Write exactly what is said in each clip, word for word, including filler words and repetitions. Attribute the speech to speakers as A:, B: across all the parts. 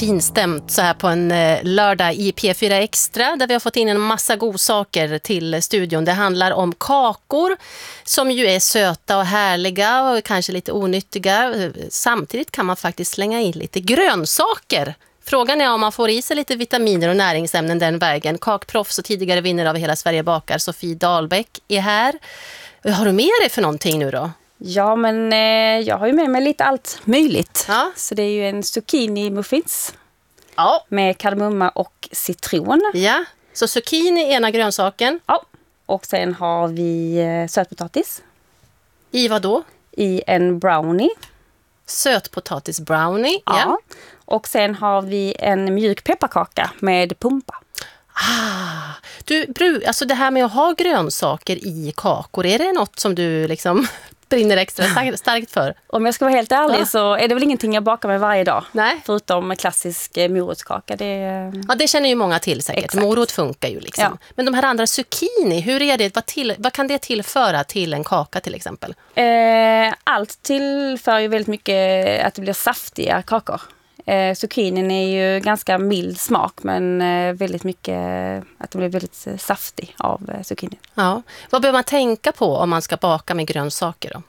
A: finstämt så här på en eh, lördag i P fyra Extra där vi har fått in en massa godsaker till studion. Det handlar om kakor som ju är söta och härliga och kanske lite onyttiga. Samtidigt kan man faktiskt slänga in lite grönsaker. Frågan är om man får i sig lite vitaminer och näringsämnen den vägen. Kakproffs och tidigare vinnare av Hela Sverige bakar, Sofie Dahlbäck, är här. Har du med dig för någonting nu då?
B: Ja, men eh, jag har ju med mig lite allt möjligt.
A: Ja.
B: Så det är ju en zucchini muffins
A: Ja.
B: med kardemumma och citron.
A: Ja, så zucchini är ena grönsaken.
B: Ja. Och sen har vi eh, sötpotatis
A: I vad då?
B: i en brownie.
A: Sötpotatis brownie.
B: Ja.
A: Ja.
B: Och sen har vi en mjuk pepparkaka med pumpa.
A: Ah, du, bru, alltså det här med att ha grönsaker i kakor, är det något som du liksom brinner extra starkt, starkt för?
B: Om jag ska vara helt ärlig
A: Ja.
B: så är det väl ingenting jag bakar med varje dag.
A: Nej.
B: Förutom klassisk eh, morotskaka. Det,
A: Ja, det känner ju många till säkert.
B: Exakt.
A: Morot funkar ju liksom.
B: Ja.
A: Men de här andra zucchini, hur är det? Vad, till, vad kan det tillföra till en kaka till exempel?
B: eh, allt tillför ju väldigt mycket att det blir saftiga kakor. Eh, zucchinin är ju ganska mild smak men eh, väldigt mycket att det blir väldigt eh, saftig av eh, zucchini.
A: Ja. Vad behöver man tänka på om man ska baka med grönsaker då?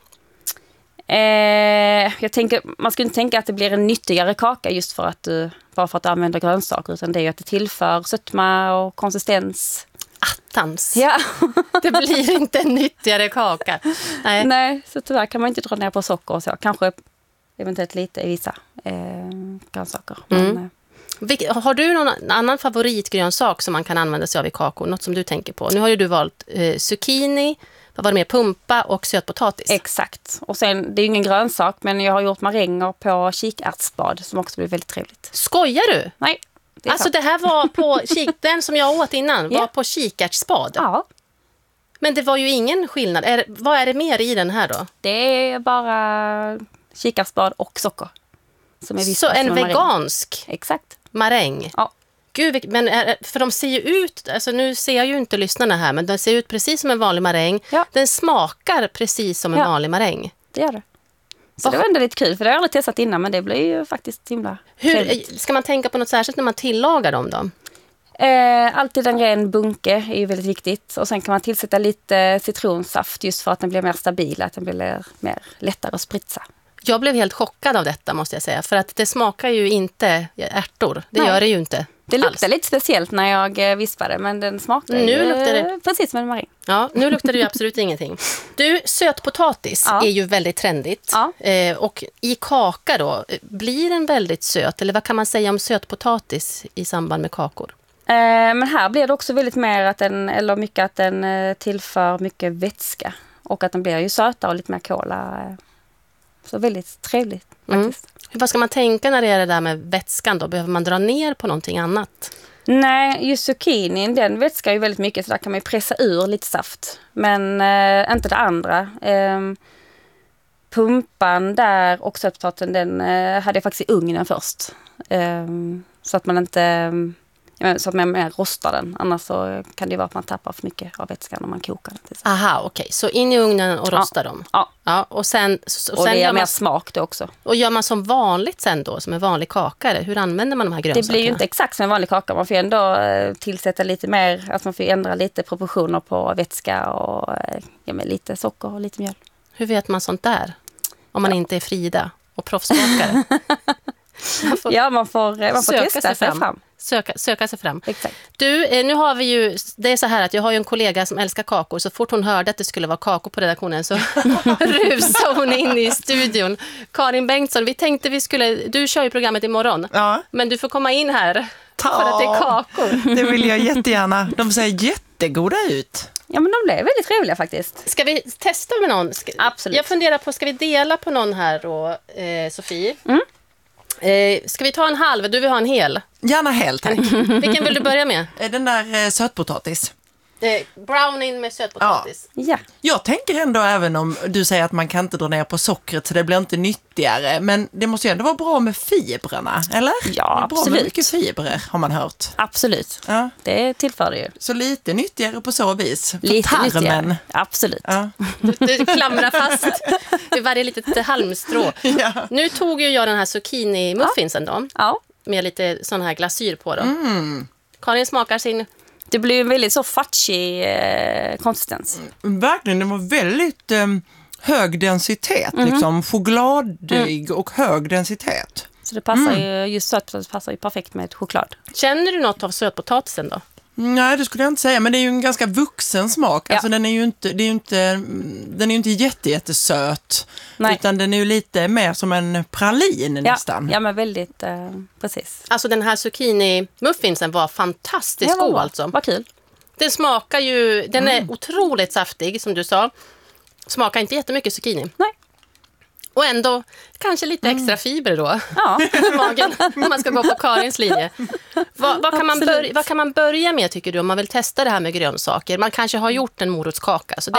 B: Eh, jag tänker, man skulle inte tänka att det blir en nyttigare kaka just för att du, bara för att du använder grönsaker, utan det är ju att det tillför sötma och konsistens.
A: Attans.
B: Ja.
A: Det blir inte en nyttigare kaka. Nej.
B: Nej, så tyvärr kan man inte dra ner på socker och så. Kanske eventuellt lite i vissa eh, grönsaker. Men,
A: Mm. Vilk- Har du någon annan favoritgrönsak som man kan använda sig av i kakor? Något som du tänker på? Nu har ju du valt eh, zucchini, vad var det mer? Pumpa och sötpotatis.
B: Exakt. Och sen, det är ju ingen grönsak, men jag har gjort maränger på kikärtsspad som också blir väldigt trevligt.
A: Skojar du?
B: Nej, det är
A: Alltså
B: sant.
A: det här var på kik- den som jag åt innan var
B: Ja.
A: på kikärtsspad.
B: Ja,
A: Men det var ju ingen skillnad. Är, vad är det mer i den här då?
B: det är bara kikärtsspad och socker. Som är
A: Så
B: vispat
A: en
B: som maräng.
A: vegansk
B: Exakt.
A: maräng.
B: Ja.
A: Gud, vilk- men är, för de ser ju ut, alltså nu ser jag ju inte lyssnarna här, men den ser ut precis som en vanlig maräng.
B: Ja.
A: Den smakar precis som en
B: Ja.
A: vanlig maräng.
B: Det gör det. Så det var ändå lite kul, för det har jag aldrig testat innan, men det blir ju faktiskt himla trevligt.
A: Hur, ska man tänka på något särskilt när man tillagar dem då?
B: Eh, alltid en ren bunke är ju väldigt viktigt. Och sen kan man tillsätta lite citronsaft just för att den blir mer stabil, att den blir mer lättare att spritsa.
A: Jag blev helt chockad av detta måste jag säga. För att det smakar ju inte ärtor. Det
B: Nej.
A: gör det ju inte.
B: Det luktar
A: alls.
B: lite speciellt när jag eh, vispade, men den smakar
A: Nu
B: ju,
A: luktar det-
B: precis som en maräng.
A: Ja, nu luktar det ju absolut ingenting. Du, sötpotatis
B: Ja.
A: är ju väldigt trendigt.
B: Ja.
A: Eh, och i kaka då, eh, blir den väldigt söt? Eller vad kan man säga om sötpotatis i samband med kakor?
B: Eh, men här blir det också väldigt mer att den, eller mycket att den eh, tillför mycket vätska. Och att den blir ju sötare och lite mer kola. Eh. Så väldigt trevligt faktiskt.
A: Mm. Vad ska man tänka när det är det där med vätskan då? Behöver man dra ner på någonting annat?
B: Nej, just zucchinin, den vätskar ju väldigt mycket så där kan man ju pressa ur lite saft. Men eh, inte det andra. Eh, pumpan där och sötpotatisen, den eh, hade jag faktiskt i ugnen först. Eh, så att man inte... eh, Så att man mer rostar den. Annars så kan det ju vara att man tappar för mycket av vätskan om man kokar den. Till exempel.
A: Aha, okej. Så in i ugnen och rosta dem.
B: Ja,
A: Ja, och sen, så-
B: och
A: sen
B: det
A: gör
B: är mer
A: man,
B: smak det också.
A: och gör man som vanligt sen då, som en vanlig kaka? Eller hur använder man de här
B: Det
A: grönsakerna?
B: blir ju inte exakt som en vanlig kaka. Man får ändå eh, tillsätta lite mer. Alltså man får ändra lite proportioner på vätska och eh, ja, med lite socker och lite mjöl.
A: Hur vet man sånt där? Om man inte är Frida och proffsbakare. Man får
B: Ja, man får, eh, man får
A: söka
B: testa
A: sig
B: sig
A: fram.
B: fram.
A: Söka, söka sig fram.
B: Exakt.
A: Du, eh, nu har vi ju, det är så här att jag har ju en kollega som älskar kakor. Så fort hon hörde att det skulle vara kakor på redaktionen så rusade hon in i studion. Karin Bengtsson, vi tänkte vi skulle, du kör ju programmet imorgon.
C: Ja.
A: Men du får komma in här för
C: Ta.
A: att det är kakor.
C: Det vill jag jättegärna. De ser jättegoda ut.
B: Ja, men de blev väldigt trevliga faktiskt.
A: Ska vi testa med någon? Ska,
B: Absolut.
A: Jag funderar på, ska vi dela på någon här då, eh, Sofie?
B: Mm.
A: Eh, ska vi ta en halv? Du vill ha en hel.
C: Gärna helt, tack.
A: Vilken vill du börja med?
C: Den där eh, sötpotatis.
A: Eh, brownie med sötpotatis.
B: Ja.
C: Jag tänker ändå, även om du säger att man kan inte dra ner på sockret så det blir inte nyttigare, men det måste ju ändå vara bra med fibrerna, eller?
B: Ja,
C: det är bra med
B: absolut.
C: mycket fibrer, har man hört.
B: Absolut.
C: Ja.
B: Det tillför det ju.
C: Så lite nyttigare på så vis. För
B: Lite
C: tarmen.
B: nyttigare. Absolut.
C: Ja.
A: Du, du klamrar fast vid varje litet halmstrå.
C: Ja.
A: Nu tog ju jag den här zucchini-muffinsen då.
B: Ja.
A: med lite sån här glasyr på då.
C: Mm.
A: Karin smakar sin...
B: Det blir en väldigt så fattig eh, konsistens.
C: Verkligen, det var väldigt eh, hög densitet. Mm. Liksom chokladig mm. och hög densitet.
B: Så det passar mm. ju, just sötpotatis passar ju perfekt med choklad.
A: Känner du något av sötpotatisen då?
C: Nej, det skulle jag inte säga, men det är ju en ganska vuxen smak. Ja. Alltså den är ju inte, det är ju inte, den är ju inte jätte, jättesöt. Nej. Utan den är ju lite mer som en pralin
B: ja.
C: nästan.
B: Ja, men väldigt, eh, precis.
A: Alltså den här zucchini-muffinsen var fantastiskt
B: ja,
A: god alltså.
B: Vad kul.
A: Den smakar ju, den är
C: Mm.
A: otroligt saftig som du sa. Smakar inte jättemycket zucchini.
B: Nej.
A: Och ändå kanske lite extra fiber då.
B: Ja.
A: Magen, om man ska gå på Karins linje. Vad, vad, kan man börja, vad kan man börja med tycker du om man vill testa det här med grönsaker? Man kanske har gjort en morotskaka så det